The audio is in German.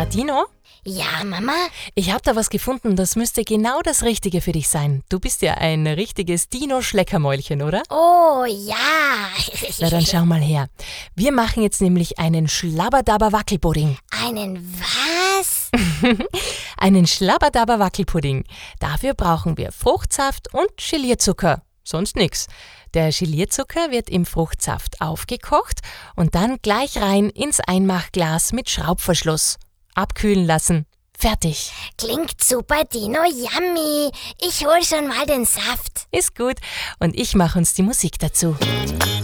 Dino? Ja, Mama? Ich habe da was gefunden, das müsste genau das Richtige für dich sein. Du bist ja ein richtiges Dino-Schleckermäulchen, oder? Oh, ja. Na dann schau mal her. Wir machen jetzt nämlich einen Schlabberdaber-Wackelpudding. Einen was? Einen Schlabberdaber-Wackelpudding. Dafür brauchen wir Fruchtsaft und Gelierzucker. Sonst nix. Der Gelierzucker wird im Fruchtsaft aufgekocht und dann gleich rein ins Einmachglas mit Schraubverschluss. Abkühlen lassen. Fertig. Klingt super, Dino, yummy. Ich hol schon mal den Saft. Ist gut. Und ich mache uns die Musik dazu.